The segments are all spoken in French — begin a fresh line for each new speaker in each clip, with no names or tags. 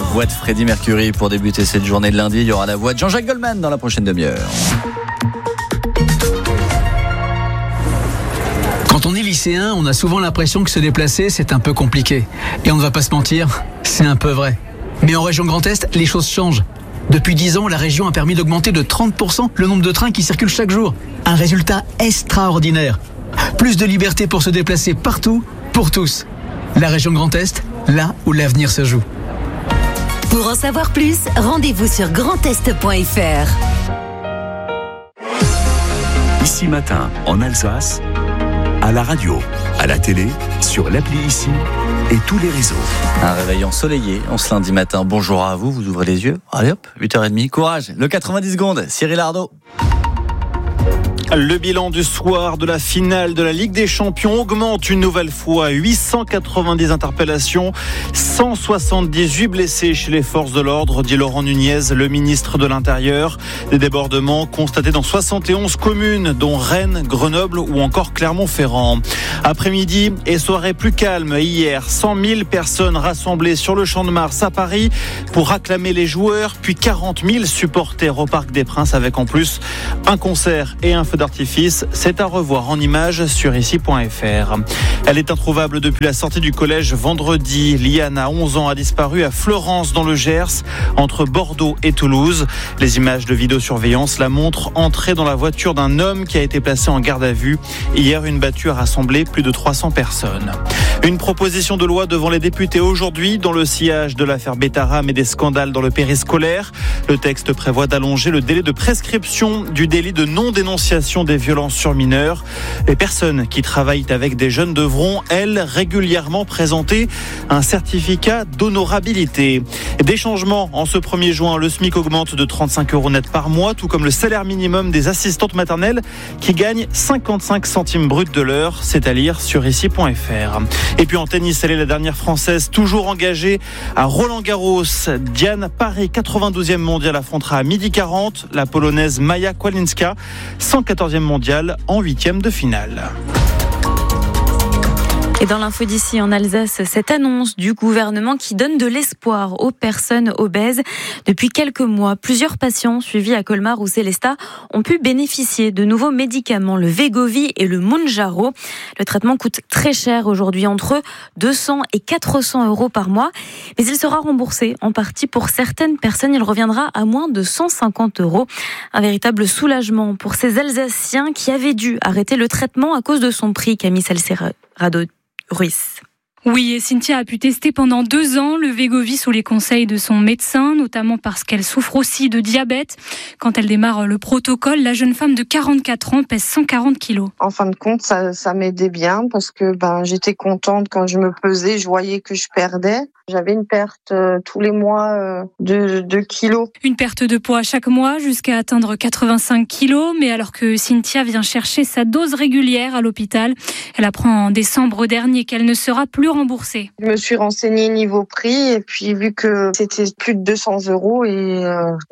voix de Freddie Mercury pour débuter cette journée de lundi. Il y aura la voix de Jean-Jacques Goldman dans la prochaine demi-heure.
Quand on est lycéen, on a souvent l'impression que se déplacer, c'est un peu compliqué. Et on ne va pas se mentir, c'est un peu vrai. Mais en région Grand Est, les choses changent. Depuis 10 ans, la région a permis d'augmenter de 30% le nombre de trains qui circulent chaque jour. Un résultat extraordinaire. Plus de liberté pour se déplacer partout, pour tous. La région Grand Est, là où l'avenir se joue.
Pour en savoir plus, rendez-vous sur grandest.fr.
Ici Matin, en Alsace, à la radio, à la télé, sur l'appli Ici et tous les réseaux.
Un réveil ensoleillé en ce lundi matin. Bonjour à vous, vous ouvrez les yeux. Allez hop, 8h30, courage. Le 90 secondes, Cyril Ardo.
Le bilan du soir de la finale de la Ligue des Champions augmente une nouvelle fois. 890 interpellations, 178 blessés chez les forces de l'ordre, dit Laurent Nunez, le ministre de l'Intérieur. Des débordements constatés dans 71 communes, dont Rennes, Grenoble ou encore Clermont-Ferrand. Après-midi et soirée plus calme hier, 100 000 personnes rassemblées sur le Champ de Mars à Paris pour acclamer les joueurs, puis 40 000 supporters au Parc des Princes avec en plus un concert et un feu d'artifice. C'est à revoir en images sur ici.fr. Elle est introuvable depuis la sortie du collège vendredi. Liana, 11 ans, a disparu à Fleurance dans le Gers, entre Bordeaux et Toulouse. Les images de vidéosurveillance la montrent entrer dans la voiture d'un homme qui a été placé en garde à vue. Hier, une battue a rassemblé plus de 300 personnes. Une proposition de loi devant les députés aujourd'hui dans le sillage de l'affaire Bétaram et des scandales dans le périscolaire. Le texte prévoit d'allonger le délai de prescription du délit de non-dénonciation des violences sur mineurs. Les personnes qui travaillent avec des jeunes devront, elles, régulièrement présenter un certificat d'honorabilité. Des changements en ce 1er juin. Le SMIC augmente de 35 € net par mois, tout comme le salaire minimum des assistantes maternelles qui gagnent 55 centimes bruts de l'heure. C'est à lire sur ici.fr. Et puis en tennis, elle est la dernière française toujours engagée à Roland-Garros. Diane Paré, 92e mondiale, affrontera à 12h40 la polonaise Maja Kwalinska, 114e mondiale en 8e de finale.
Et dans l'info d'ici en Alsace, cette annonce du gouvernement qui donne de l'espoir aux personnes obèses. Depuis quelques mois, plusieurs patients suivis à Colmar ou Sélestat ont pu bénéficier de nouveaux médicaments, le Wegovy et le Mounjaro. Le traitement coûte très cher aujourd'hui, entre 200 et 400 € par mois. Mais il sera remboursé en partie pour certaines personnes. Il reviendra à moins de 150 €. Un véritable soulagement pour ces Alsaciens qui avaient dû arrêter le traitement à cause de son prix, Camille Salcerado-Ruiz.
Oui, et Cynthia a pu tester pendant 2 ans le Wegovy sous les conseils de son médecin, notamment parce qu'elle souffre aussi de diabète. Quand elle démarre le protocole, la jeune femme de 44 ans pèse 140 kilos.
En fin de compte, ça m'aidait bien parce que j'étais contente quand je me pesais, je voyais que je perdais. J'avais une perte tous les mois de kilos.
Une perte de poids chaque mois jusqu'à atteindre 85 kilos. Mais alors que Cynthia vient chercher sa dose régulière à l'hôpital, elle apprend en décembre dernier qu'elle ne sera plus remboursée.
Je me suis renseignée niveau prix et puis vu que c'était plus de 200 € et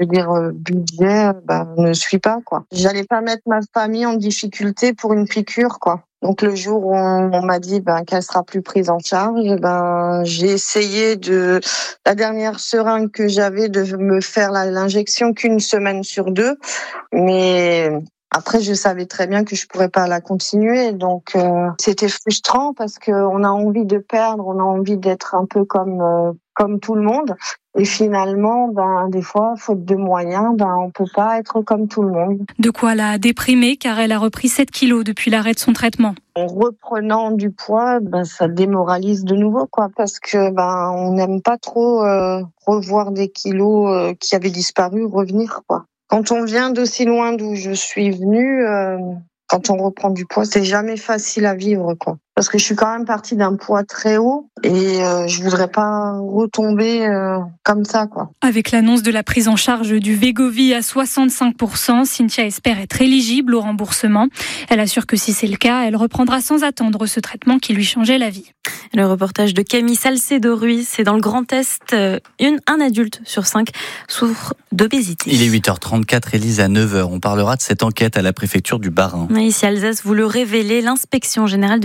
budget ne suit pas quoi. J'allais pas mettre ma famille en difficulté pour une piqûre quoi. Donc le jour où on m'a dit qu'elle sera plus prise en charge, j'ai essayé la dernière seringue que j'avais de me faire l'injection qu'une semaine sur 2, mais après je savais très bien que je pourrais pas la continuer, donc c'était frustrant parce que on a envie de perdre, on a envie d'être un peu comme tout le monde. Et finalement, des fois, faute de moyens, on peut pas être comme tout le monde.
De quoi la déprimer, car elle a repris 7 kilos depuis l'arrêt de son traitement.
En reprenant du poids, ça démoralise de nouveau, quoi, parce que on n'aime pas trop revoir des kilos qui avaient disparu revenir, quoi. Quand on vient d'aussi loin d'où je suis venue, quand on reprend du poids, c'est jamais facile à vivre, quoi. Parce que je suis quand même partie d'un poids très haut et je voudrais pas retomber comme ça, quoi.
Avec l'annonce de la prise en charge du Wegovy à 65%, Cynthia espère être éligible au remboursement. Elle assure que si c'est le cas, elle reprendra sans attendre ce traitement qui lui changeait la vie.
Le reportage de Camille Salcedo-Ruiz, c'est dans le Grand Est. Un adulte sur 5 souffre d'obésité.
Il est 8h34, Élise, à 9h. On parlera de cette enquête à la préfecture du Bas-Rhin.
Ici, Alsace, vous le révélez, l'inspection générale de l'administration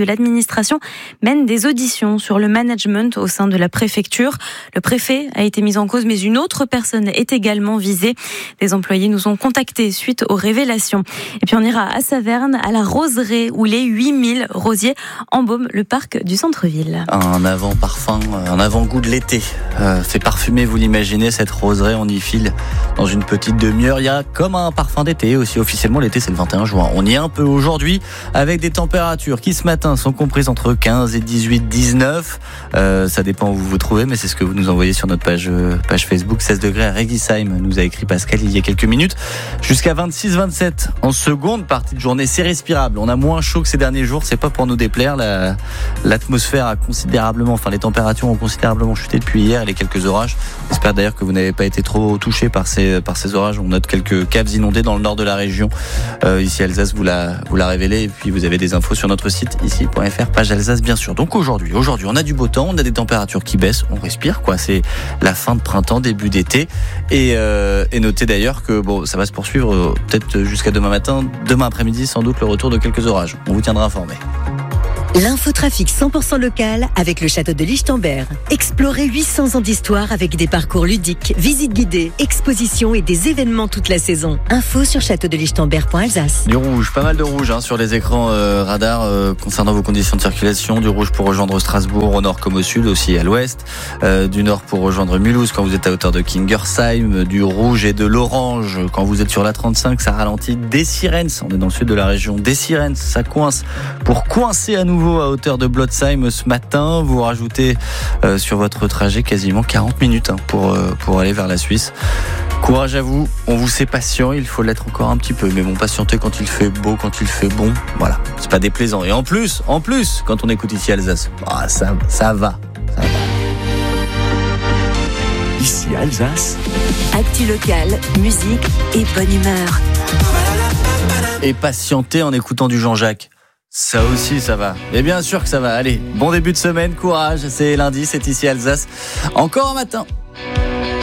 l'administration mène des auditions sur le management au sein de la préfecture. Le préfet a été mis en cause, mais une autre personne est également visée. Des employés nous ont contactés suite aux révélations. Et puis on ira à Saverne, à la roseraie, où les 8000 rosiers embaument le parc du centre-ville.
Un avant-parfum, un avant-goût de l'été. C'est parfumé, vous l'imaginez, cette roseraie, on y file dans une petite demi-heure. Il y a comme un parfum d'été aussi. Officiellement, l'été, c'est le 21 juin. On y est un peu aujourd'hui avec des températures qui ce matin sont comprises entre 15 et 18, 19. Ça dépend où vous vous trouvez, mais c'est ce que vous nous envoyez sur notre page Facebook. 16 degrés à Regisheim, nous a écrit Pascal il y a quelques minutes. Jusqu'à 26, 27 en seconde partie de journée. C'est respirable. On a moins chaud que ces derniers jours. C'est pas pour nous déplaire. L'atmosphère a considérablement, les températures ont considérablement chuté depuis hier et les quelques orages. J'espère d'ailleurs que vous n'avez pas été trop touchés par ces orages. On note quelques caves inondées dans le nord de la région. Ici Alsace vous l'a révélé, et puis vous avez des infos sur notre site ici.fr, page Alsace bien sûr. Donc aujourd'hui on a du beau temps, on a des températures qui baissent, on respire quoi. C'est la fin de printemps, début d'été, et notez d'ailleurs que ça va se poursuivre peut-être jusqu'à demain matin, demain après-midi sans doute le retour de quelques orages. On vous tiendra informé.
L'infotrafic 100% local avec le château de Lichtenberg. Explorez 800 ans d'histoire avec des parcours ludiques, visites guidées, expositions et des événements toute la saison. Info sur châteaudelichtenberg.alsace.
Du rouge, pas mal de rouge sur les écrans radars concernant vos conditions de circulation. Du rouge pour rejoindre Strasbourg au nord comme au sud, aussi à l'ouest. Du nord pour rejoindre Mulhouse quand vous êtes à hauteur de Kingersheim. Du rouge et de l'orange quand vous êtes sur la 35, ça ralentit. Des Sirens, on est dans le sud de la région. Des Sirens, ça coince pour coincer à nouveau à hauteur de Blotzheim ce matin. Vous rajoutez sur votre trajet quasiment 40 minutes pour aller vers la Suisse. Courage à vous, on vous sait patient, il faut l'être encore un petit peu, mais bon, patientez quand il fait beau, quand il fait bon, voilà, c'est pas déplaisant. Et en plus, quand on écoute ici Alsace, ça va.
Ici Alsace.
Actu locale, musique et bonne humeur.
Et patientez en écoutant du Jean-Jacques. Ça aussi, ça va. Et bien sûr que ça va. Allez, bon début de semaine, courage. C'est lundi, c'est ici Alsace. Encore un matin.